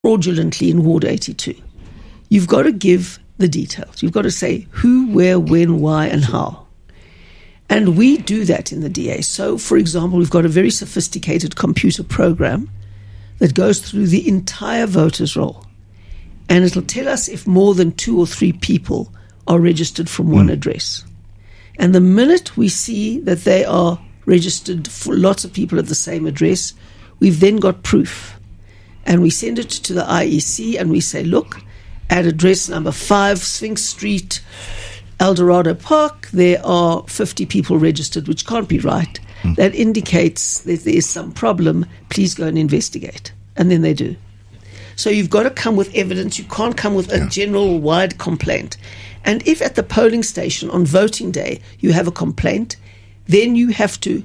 fraudulently in Ward 82. You've got to give the details. You've got to say who, where, when, why, and how. And we do that in the DA. So, for example, we've got a very sophisticated computer program that goes through the entire voters' roll. And it'll tell us if more than 2 or 3 people are registered from one address. And the minute we see that they are registered for lots of people at the same address, we've then got proof. And we send it to the IEC and we say, look, at address number 5, Sphinx Street, Eldorado Park, there are 50 people registered, which can't be right. That indicates that there is some problem. Please go and investigate. And then they do. So you've got to come with evidence. You can't come with a general wide complaint. And if at the polling station on voting day you have a complaint, then you have to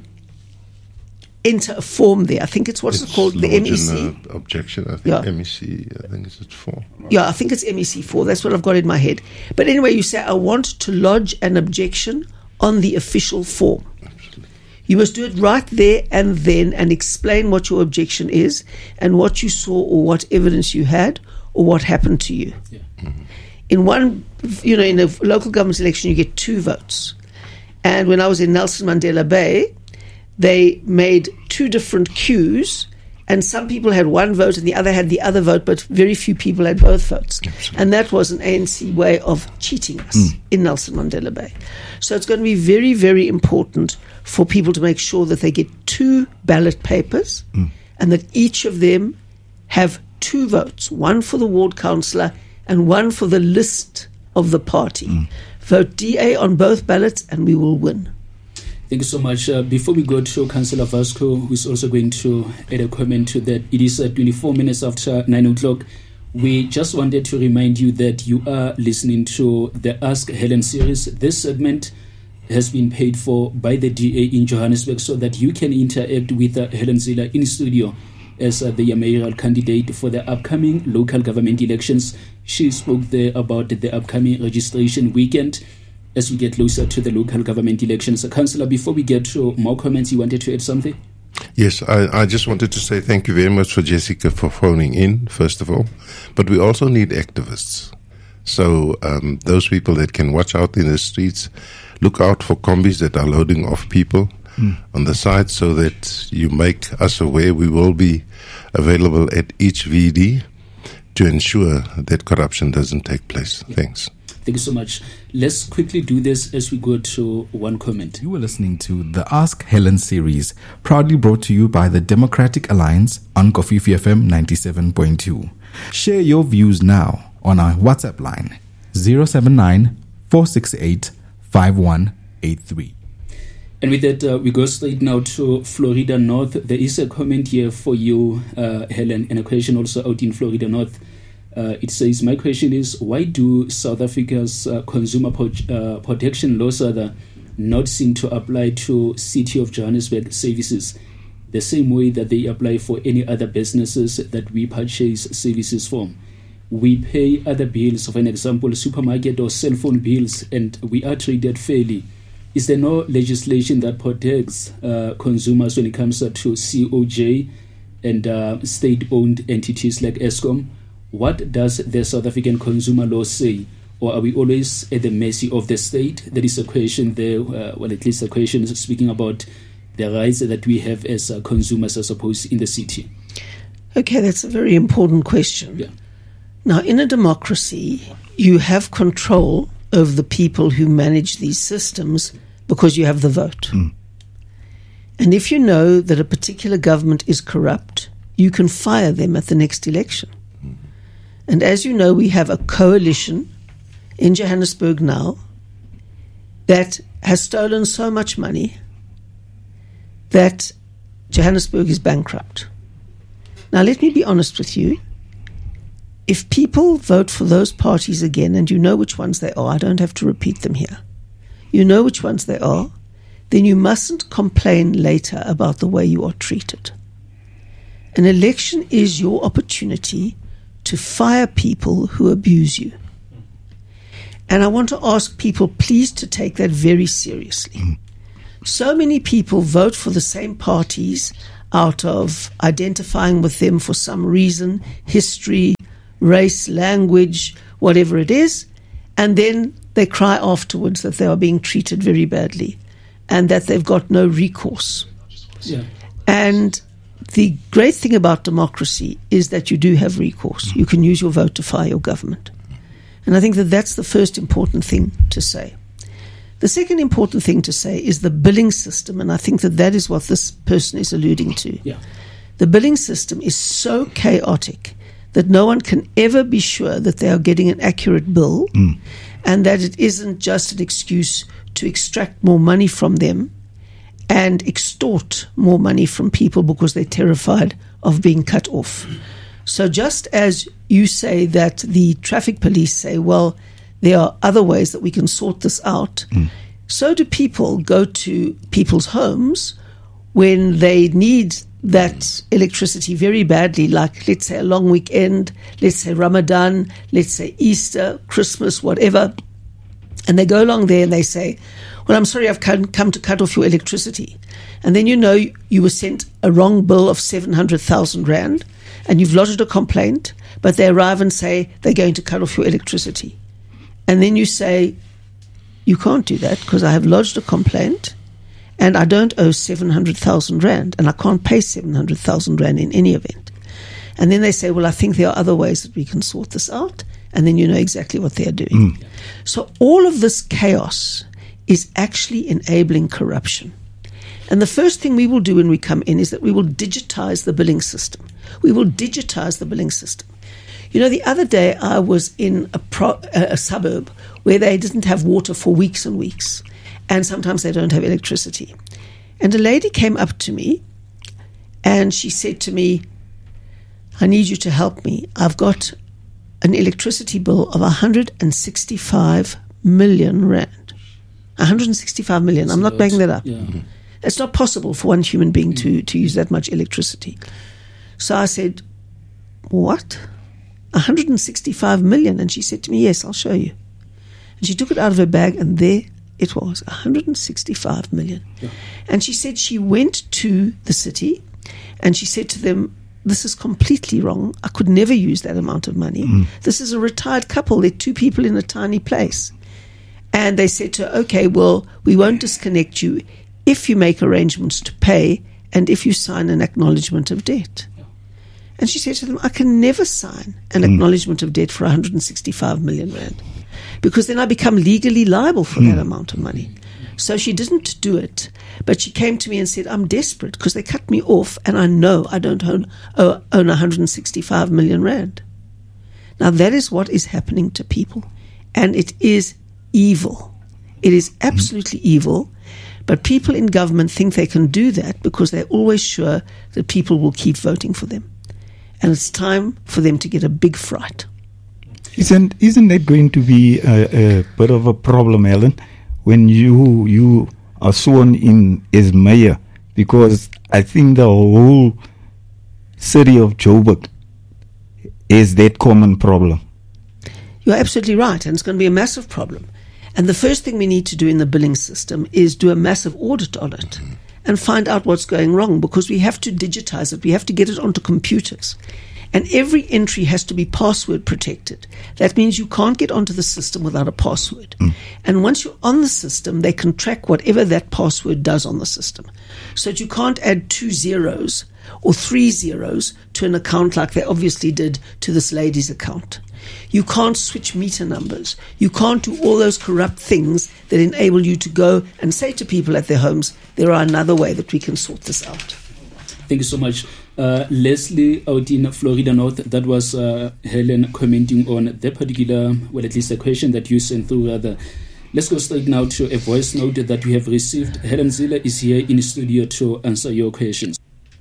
enter a form there. I think it's called, the MEC. Objection, I think MEC, I think it's 4. Yeah, I think it's MEC 4. That's what I've got in my head. But anyway, you say, I want to lodge an objection on the official form. Absolutely. You must do it right there and then and explain what your objection is and what you saw or what evidence you had or what happened to you. Yeah. In in a local government election, you get 2 votes. And when I was in Nelson Mandela Bay, they made 2 different queues, and some people had 1 vote and the other had the other vote, but very few people had both votes. Absolutely. And that was an ANC way of cheating us in Nelson Mandela Bay. So it's going to be very, very important for people to make sure that they get 2 ballot papers and that each of them have 2 votes, 1 for the ward councillor and 1 for the list of the party. Vote DA on both ballots and we will win. Thank you so much. Before we go to Councillor Vasco, who is also going to add a comment to that, it is 24 minutes after 9 o'clock. We just wanted to remind you that you are listening to the Ask Helen series. This segment has been paid for by the DA in Johannesburg so that you can interact with Helen Zille in studio as the mayoral candidate for the upcoming local government elections. She spoke there about the upcoming registration weekend as we get closer to the local government elections. Councillor, before we get to more comments, you wanted to add something? Yes, I just wanted to say thank you very much for Jessica for phoning in, first of all. But we also need activists. So those people that can watch out in the streets, look out for combis that are loading off people on the side so that you make us aware. We will be available at each VD to ensure that corruption doesn't take place. Yeah. Thanks. Thank you so much. Let's quickly do this as we go to one comment. You were listening to the Ask Helen series, proudly brought to you by the Democratic Alliance on Kofifi FM 97.2. Share your views now on our WhatsApp line 079 468 5183. And with that, we go straight now to Florida North. There is a comment here for you, Helen, and a question also out in Florida North. It says, my question is, why do South Africa's consumer protection laws not seem to apply to City of Johannesburg services the same way that they apply for any other businesses that we purchase services from? We pay other bills, for an example, supermarket or cell phone bills, and we are treated fairly. Is there no legislation that protects consumers when it comes to COJ and state-owned entities like Eskom? What does the South African consumer law say? Or are we always at the mercy of the state? There is a question there, well, at least a question is speaking about the rights that we have as consumers, I suppose, in the city. Okay, that's a very important question. Yeah. Now, in a democracy, you have control over the people who manage these systems because you have the vote. And if you know that a particular government is corrupt, you can fire them at the next election. And as you know, we have a coalition in Johannesburg now that has stolen so much money that Johannesburg is bankrupt. Now, let me be honest with you. If people vote for those parties again, and you know which ones they are, I don't have to repeat them here. You know which ones they are, then you mustn't complain later about the way you are treated. An election is your opportunity to fire people who abuse you. And I want to ask people, please, to take that very seriously. So many people vote for the same parties out of identifying with them for some reason, history, race, language, whatever it is, and then they cry afterwards that they are being treated very badly and that they've got no recourse. Yeah. And the great thing about democracy is that you do have recourse. You can use your vote to fire your government. And I think that that's the first important thing to say. The second important thing to say is the billing system, and I think that that is what this person is alluding to. Yeah. The billing system is so chaotic that no one can ever be sure that they are getting an accurate bill and that it isn't just an excuse to extract more money from them and extort more money from people because they're terrified of being cut off. So just as you say that the traffic police say, well, there are other ways that we can sort this out, so do people go to people's homes when they need that electricity very badly, like let's say a long weekend, let's say Ramadan, let's say Easter, Christmas, whatever. And they go along there and they say, well, I'm sorry, I've come to cut off your electricity. And then you know you were sent a wrong bill of 700,000 Rand and you've lodged a complaint, but they arrive and say they're going to cut off your electricity. And then you say, you can't do that because I have lodged a complaint and I don't owe 700,000 Rand and I can't pay 700,000 Rand in any event. And then they say, well, I think there are other ways that we can sort this out. And then you know exactly what they're doing. So all of this chaos is actually enabling corruption. And the first thing we will do when we come in is that we will digitize the billing system. We will digitize the billing system. You know, the other day I was in a suburb where they didn't have water for weeks and weeks. And sometimes they don't have electricity. And a lady came up to me and she said to me, I need you to help me. I've got an electricity bill of 165 million Rand. 165 million. I'm not making that up. Yeah. It's not possible for one human being to use that much electricity. So I said, what? 165 million? And she said to me, yes, I'll show you. And she took it out of her bag and there it was, 165 million. Yeah. And she said she went to the city and she said to them, this is completely wrong. I could never use that amount of money. This is a retired couple. They're two people in a tiny place. And they said to her, okay, well, we won't disconnect you if you make arrangements to pay and if you sign an acknowledgement of debt. And she said to them, I can never sign an acknowledgement of debt for 165 million Rand because then I become legally liable for that amount of money. So she didn't do it, but she came to me and said, I'm desperate because they cut me off and I know I don't own 165 million Rand. Now that is what is happening to people. And it is evil. It is absolutely evil. But people in government think they can do that because they're always sure that people will keep voting for them. And it's time for them to get a big fright. Isn't that going to be a bit of a problem, Helen, when you are sworn in as mayor? Because I think the whole city of Joburg is that common problem. You're absolutely right, and it's going to be a massive problem. And the first thing we need to do in the billing system is do a massive audit on it and find out what's going wrong, because we have to digitize it. We have to get it onto computers. And every entry has to be password protected. That means you can't get onto the system without a password. And once you're on the system, they can track whatever that password does on the system. So that you can't add 2 zeros or 3 zeros to an account like they obviously did to this lady's account. You can't switch meter numbers. You can't do all those corrupt things that enable you to go and say to people at their homes, there are another way that we can sort this out. Thank you so much. Leslie out in Florida North, that was Helen commenting on the particular, well, at least a question that you sent through. Let's go straight now to a voice note that we have received. Helen Zille is here in the studio to answer your questions.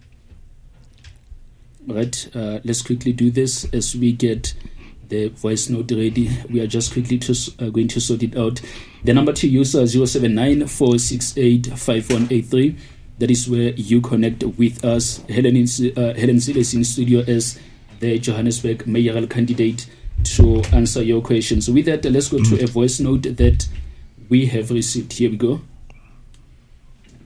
All right, let's quickly do this as we get the voice note ready. We are just quickly going to sort it out. The number to use is 079-468-5183. That is where you connect with us. Helen Zille is in studio as the Johannesburg mayoral candidate to answer your questions. With that, let's go to a voice note that we have received. Here we go.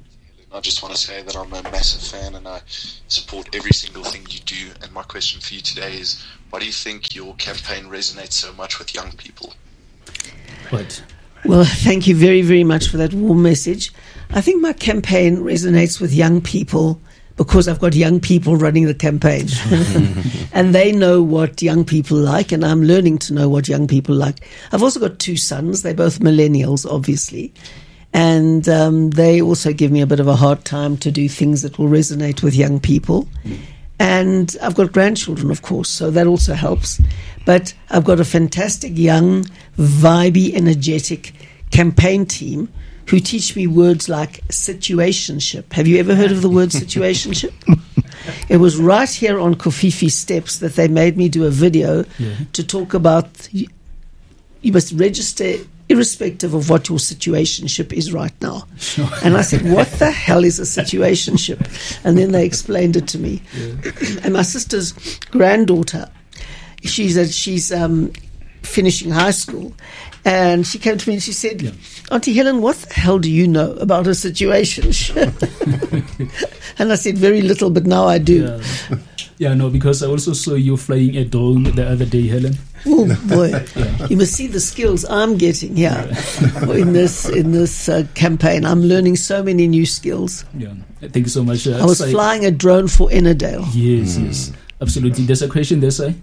I just want to say that I'm a massive fan and I support every single thing you do. And my question for you today is, why do you think your campaign resonates so much with young people? Right. Well, thank you very, very much for that warm message. I think my campaign resonates with young people because I've got young people running the campaign. And they know what young people like, and I'm learning to know what young people like. I've also got 2 sons. They're both millennials, obviously. And they also give me a bit of a hard time to do things that will resonate with young people. And I've got grandchildren, of course, so that also helps. But I've got a fantastic, young, vibey, energetic campaign team who teach me words like situationship. Have you ever heard of the word situationship? It was right here on Kofifi Steps that they made me do a video to talk about you must register irrespective of what your situationship is right now. Sure. And I said, what the hell is a situationship? And then they explained it to me. And my sister's granddaughter, she's finishing high school, and she came to me and she said, Auntie Helen, what the hell do you know about a situationship? And I said, very little, but now I do. Yeah, no, because I also saw you flying a drone the other day, Helen. Oh boy, you must see the skills I'm getting here in this campaign. I'm learning so many new skills. Yeah, thank you so much. I was flying a drone for Innerdale. Yes, absolutely. There's a question there, Sai?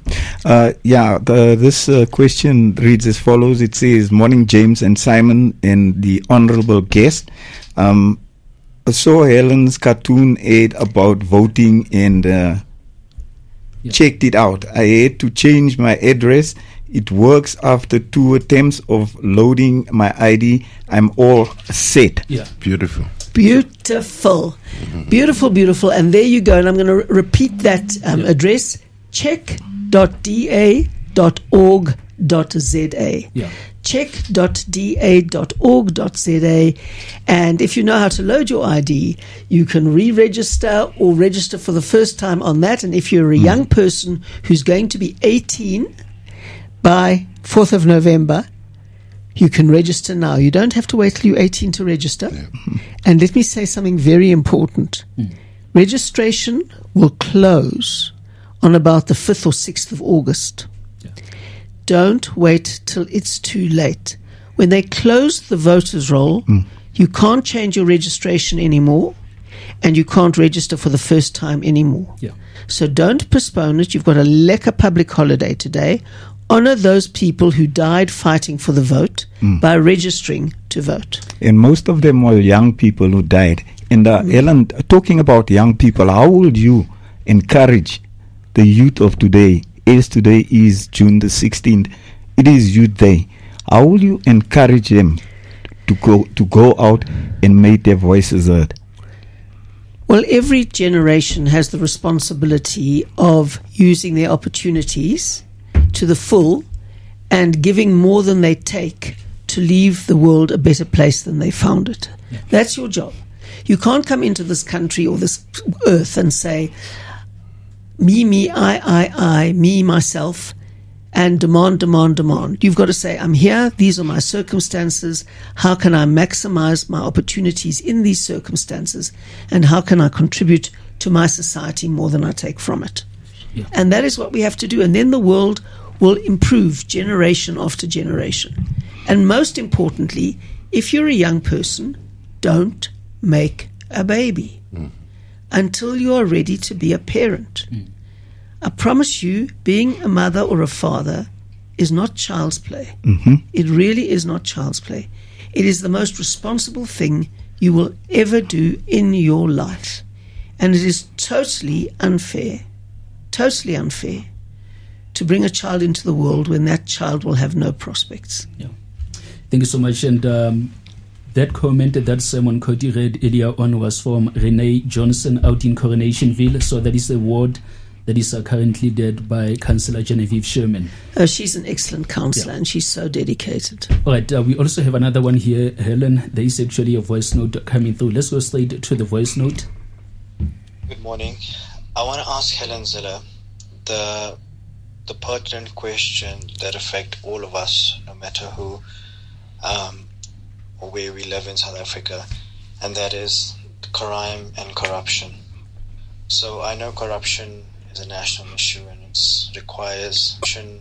This question reads as follows. It says, "Morning, James and Simon and the honourable guest. I saw Helen's cartoon ad about voting and checked it out. I had to change my address. It works after 2 attempts of loading my ID. I'm all set." Yeah. Beautiful. Beautiful. Beautiful, beautiful. And there you go. And I'm going to repeat that address, check.da.org.za. Yeah. check.da.org.za. And if you know how to load your ID, you can re-register or register for the first time on that. And if you're a young person who's going to be 18 by 4th of November, you can register now. You don't have to wait till you're 18 to register. Yeah. And let me say something very important. Registration will close on about the 5th or 6th of August. Don't wait till it's too late. When they close the voters' roll, you can't change your registration anymore, and you can't register for the first time anymore. Yeah. So don't postpone it. You've got a lekker public holiday today. Honor those people who died fighting for the vote by registering to vote. And most of them were young people who died. And Helen, talking about young people, how would you encourage the youth of today? As today is June the 16th, it is Youth Day. How will you encourage them to go out and make their voices heard? Well, every generation has the responsibility of using their opportunities to the full and giving more than they take to leave the world a better place than they found it. Yeah. That's your job. You can't come into this country or this earth and say, me, I, me, myself, and demand. You've got to say, I'm here, these are my circumstances, how can I maximize my opportunities in these circumstances, and how can I contribute to my society more than I take from it? Yeah. And that is what we have to do, and then the world will improve generation after generation. And most importantly, if you're a young person, don't make a baby until you are ready to be a parent. I promise you, being a mother or a father is not child's play. It really is not child's play. It is the most responsible thing you will ever do in your life. And it is totally unfair to bring a child into the world when that child will have no prospects. Yeah. Thank you so much. And that comment that Simon Cody read earlier on was from Renee Johnson out in Coronationville. So that is the ward that is currently led by Councillor Genevieve Sherman. She's an excellent councillor and she's so dedicated. All right, we also have another one here, Helen. There is actually a voice note coming through. Let's go straight to the voice note. Good morning. I want to ask Helen Ziller the pertinent question that affects all of us, no matter who or where we live in South Africa, and that is the crime and corruption. So I know corruption is a national issue and it requires action